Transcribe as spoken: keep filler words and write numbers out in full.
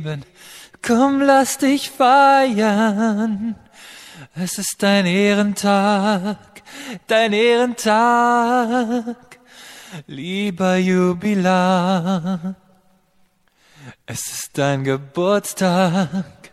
Komm, lass dich feiern. Es ist dein Ehrentag, dein Ehrentag, lieber Jubilar. Es ist dein Geburtstag,